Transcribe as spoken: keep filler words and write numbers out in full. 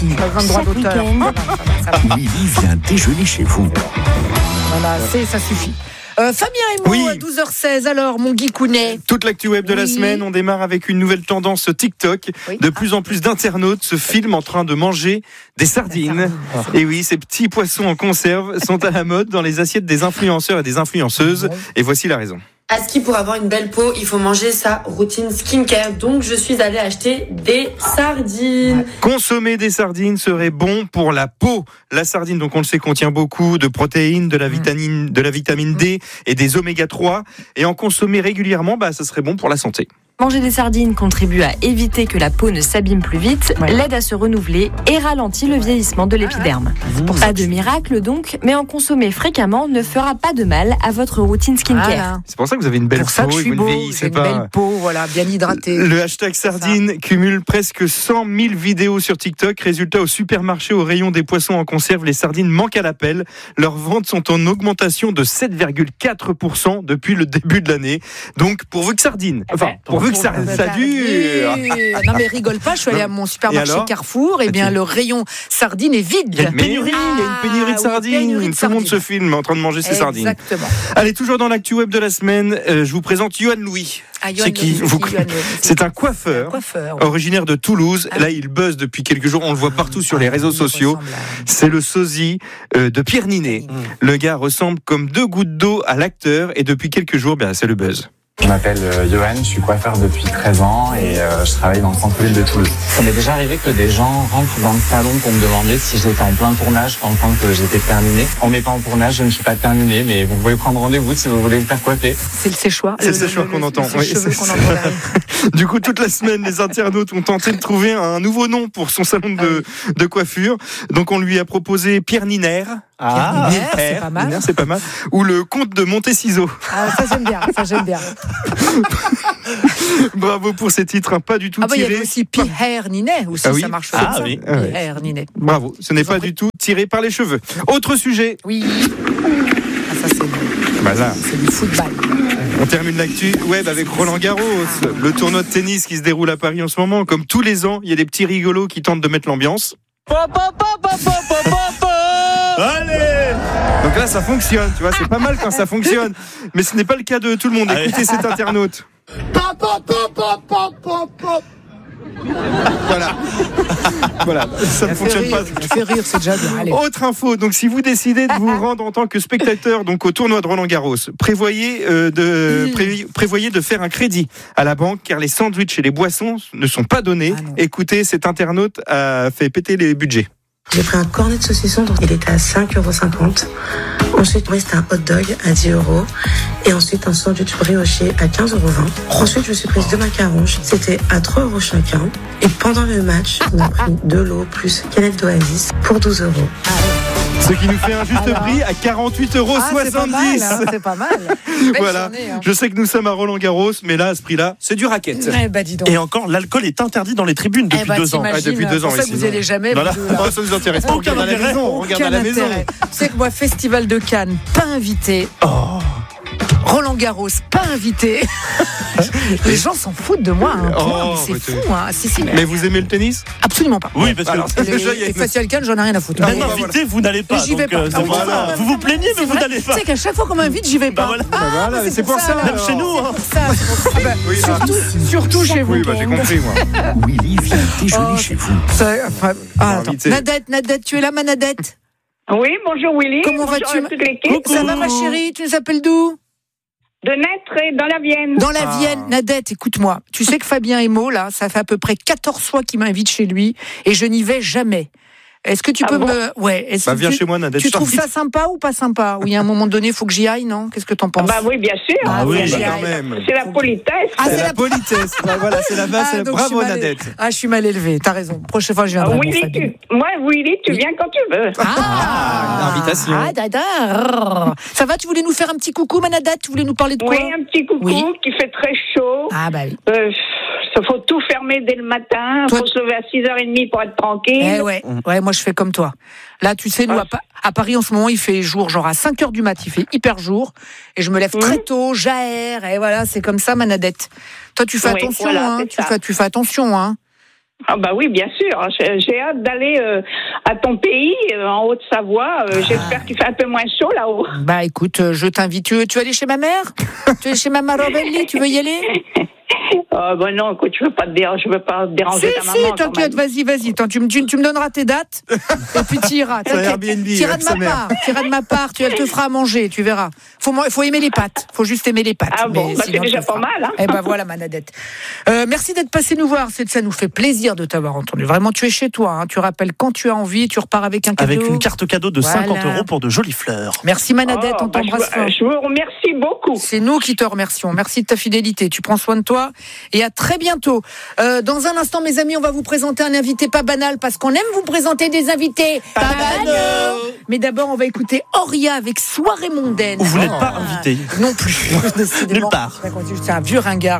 Pas besoin de droit Chaque d'auteur. week-end. Ça va, ça va, ça va. Willy vient déjeuner chez vous. Voilà, c'est, ça suffit. Euh, Fabien Emo, Oui. à douze heures seize, alors, mon Guicounet. Toute l'actu web de la Oui. semaine, on démarre avec une nouvelle tendance TikTok. Oui. De plus en plus d'internautes se filment en train de manger des sardines. Et oui, ces petits poissons en conserve sont à la mode dans les assiettes des influenceurs et des influenceuses. Et voici la raison. À ski, pour avoir une belle peau, il faut manger sa routine skincare. Donc, je suis allée acheter des sardines. Consommer des sardines serait bon pour la peau. La sardine, donc on le sait, contient beaucoup de protéines, de la vitamine, de la vitamine D et des oméga trois. Et en consommer régulièrement, bah, ça serait bon pour la santé. Manger des sardines contribue à éviter que la peau ne s'abîme plus vite, Ouais. l'aide à se renouveler et ralentit le vieillissement de l'épiderme. Pas de miracle donc, mais en consommer fréquemment ne fera pas de mal à votre routine skincare. Voilà. C'est pour ça que vous avez une belle Pour ça peau que je et suis vous ne beau, vieillissez j'ai une pas. belle peau, voilà, bien hydratée. Le hashtag sardine cumule presque cent mille vidéos sur TikTok. Résultat, au supermarché, au rayon des poissons en conserve, les sardines manquent à l'appel. Leurs ventes sont en augmentation de sept virgule quatre pour cent depuis le début de l'année. Donc, pourvu que sardine. Enfin, pourvu que ça, ça dure. Non mais rigole pas, je suis allée à mon supermarché Et alors Carrefour, et bien tu- le rayon sardines est vide. Il y a une pénurie, il y a une pénurie de Ah, oui, sardines. pénurie de Tout le monde se sardines. filme en train de manger ses sardines. Exactement. Allez, toujours dans l'actu web de la semaine, euh, je vous présente Yohan Louis. Ah, Yohan C'est qui Louis, Vous- c'est qui, Yohan Louis C'est un coiffeur. Coiffeur. Originaire de Toulouse, Ah. là il buzz depuis quelques jours, on le voit partout sur les Ah, réseaux il sociaux. ressemble à- C'est le sosie euh, de Pierre Ninet. Le gars ressemble comme deux gouttes d'eau à l'acteur et depuis quelques jours, ben, c'est le buzz. Je m'appelle euh, Johan, je suis coiffeur depuis treize ans et euh, je travaille dans le centre-ville de Toulouse. Ça m'est déjà arrivé que des gens rentrent dans le salon pour me demander si j'étais en plein tournage, pensant que j'étais terminé. On n'est pas en tournage, je ne suis pas terminé, mais vous pouvez prendre rendez-vous si vous voulez me faire coiffer. C'est le séchoir. C'est le séchoir qu'on entend. C'est le Oui, cheveu c'est qu'on ça. entend derrière. Du coup, toute la semaine, les internautes ont tenté de trouver un nouveau nom pour son salon de, de coiffure. Donc on lui a proposé Pierre Niner. Pierre Niner, c'est pas mal. Niner, c'est pas mal. Ou le comte de Monteciso. Ah, ça j'aime bien, ça j'aime bien. Bravo pour ces titres, hein, pas du tout Ah bah il y tirés. avait aussi Pierre Ninet aussi, Ah oui. ça marche Ah comme ça. oui. Ah oui. Pierre Ninet. Bravo, ce n'est pas du tout tiré par les cheveux. Autre sujet. Oui. Ah ça c'est, Bah là, c'est du football. on termine l'actu web avec Roland Garros, le tournoi de tennis qui se déroule à Paris en ce moment. Comme tous les ans, il y a des petits rigolos qui tentent de mettre l'ambiance. Allez! Donc là, ça fonctionne, tu vois, c'est pas mal quand ça fonctionne. Mais ce n'est pas le cas de tout le monde. Écoutez cet internaute. Voilà. Voilà, ça ne Ça fait fonctionne rire, pas. ça fait rire, c'est déjà bien. Allez. Autre info, donc si vous décidez de vous rendre en tant que spectateur donc au tournoi de Roland Garros, prévoyez euh, de Mmh. pré- prévoyez de faire un crédit à la banque car les sandwichs et les boissons ne sont pas donnés. Ah non. Écoutez, cet internaute a fait péter les budgets. J'ai pris un cornet de saucisson, donc il était à cinq euros cinquante. Ensuite, oui, c'était un hot dog à dix euros. Et ensuite, un sandwich brioché à quinze euros vingt. Ensuite, je me suis prise deux macarons. C'était à trois euros chacun. Et pendant le match, on a pris de l'eau plus canette d'Oasis pour douze euros. Ce qui nous fait un juste Alors. prix à quarante-huit euros Ah, c'est pas mal, soixante-dix. hein, c'est pas mal. Belle Voilà. journée, hein. Je sais que nous sommes à Roland Garros, mais là, à ce prix-là, c'est du racket. Eh bah dis donc. Et encore, l'alcool est interdit dans les tribunes depuis Eh bah, deux ans. t'imagines, Ah, depuis deux c'est ans, pour ça oui, que vous sinon. allez jamais. Voilà. vous deux, là. Oh, ça nous intéresse pas. On Aucun regarde à la intérêt. maison. On regarde à Aucun la maison. intérêt. Tu sais que moi, Festival de Cannes, pas invité. Roland Garros, pas invité. Les gens s'en foutent de moi. Hein, point, Oh, mais c'est bah, fou. tu- Hein. Si, si, mais Mais vous aimez le tennis? absolument pas. Oui, parce que Alors, Et, déjà, les, il y a et une- Festival Cannes, j'en ai rien à foutre. même bah, invité, vous n'allez pas. J'y vais donc, pas. euh, Ah c'est oui, voilà. c'est vrai. Vous vous plaignez, mais C'est vous vrai. n'allez pas. Tu sais qu'à chaque fois qu'on m'invite, j'y vais pas. Bah voilà. Ah, voilà, mais c'est pour ça, là. Même chez nous, hein. C'est pour ça, c'est pour ça. Ah bah, Oui, surtout, surtout chez vous. Oui, bah, j'ai compris, moi. Willy vient déjeuner Oh, chez vous. Ça, enfin, ah, attends. invité. Nadette, Nadette, tu es là, ma Nadette? Oui, bonjour Willy. Comment bonjour vas-tu à toute l'équipe. Ça va, ma chérie? Tu nous appelles d'où? De naître et dans la Vienne. Dans la Ah. Vienne. Nadette, écoute-moi. Tu sais que Fabien Emo, là, ça fait à peu près quatorze fois qu'il m'invite chez lui et je n'y vais jamais. Est-ce que tu Ah peux bon me. Ouais, est-ce Bah, que viens tu... chez moi, Nadette. Tu je trouves t'invite. ça sympa ou pas sympa? Oui, à un moment donné, il faut que j'y aille, non? Qu'est-ce que t'en penses? Bah oui, bien sûr. Ah oui, oui, bah, j'y quand aille. même. C'est la politesse. Ah, C'est c'est la la- politesse. Bah, voilà, c'est la base. Ah, c'est- donc je suis Bravo, mal- Nadette. Ah, je suis mal élevée, t'as raison. Prochaine fois, je viendrai. Ah, mon Willy, Fabien. tu... Moi, Willy, tu viens quand tu veux. Ah, une invitation. Ah, dada. Ça va, tu voulais nous faire un petit coucou, ma Nadette? Tu voulais nous parler de quoi? Oui, un petit coucou Oui. qui fait très chaud. Ah, bah oui. Euh, Il faut tout fermer dès le matin. Il Toi- faut se lever à six heures trente pour être tranquille. Eh ouais, ouais, moi je fais comme toi. Là, tu sais, nous, à, Pa- à Paris, en ce moment, il fait jour, genre à cinq heures du mat, il fait hyper jour. Et je me lève très tôt, j'aère, et voilà, c'est comme ça, ma Nadette. Toi, tu fais Oui, attention, voilà, hein. c'est Tu ça. fais, tu fais attention, hein. Ah bah oui, bien sûr. J'ai, j'ai hâte d'aller euh, à ton pays, euh, en Haute-Savoie. Euh, Ah. J'espère qu'il fait un peu moins chaud là-haut. Bah écoute, euh, je t'invite. Tu veux, tu veux aller chez ma mère? Tu veux aller chez Maman Robelli? Tu veux y aller? Oh bah non, écoute, je veux pas te déranger, je veux pas déranger Si, ta si, maman. quand t'inquiète, même. vas-y, vas-y. Attends, tu, me- tu, tu me donneras tes dates et puis tu iras. C'est un T'inquiète. Airbnb, Tu iras avec de sa ma mère. part. Tu iras de ma part. Tu, elle te fera à manger, tu verras. Faut, man- faut aimer les pâtes. Faut juste aimer les pâtes. Ah bon, Mais bah c'est sinon, elle déjà te pas fera. mal, hein. Eh ben voilà, Manadette. Euh, merci d'être passé nous voir. C'est, ça nous fait plaisir de t'avoir entendu. Vraiment, tu es chez toi. Hein. Tu rappelles quand tu as envie. Tu repars avec un cadeau. Avec une carte cadeau de Voilà. cinquante euros pour de jolies fleurs. Merci Manadette, Oh, on bah, t'embrasse je, fort. vous- je vous remercie beaucoup. C'est nous qui te remercions. Merci de ta fidélité. Tu prends soin de toi et à très bientôt. Euh, dans un instant, mes amis, on va vous présenter un invité pas banal parce qu'on aime vous présenter des invités pas, banaux. Mais d'abord, on va écouter Auria avec Soirée mondaine. Vous n'êtes Oh. pas invité. Non plus. Décidément. Nulle part. C'est un vieux ringard.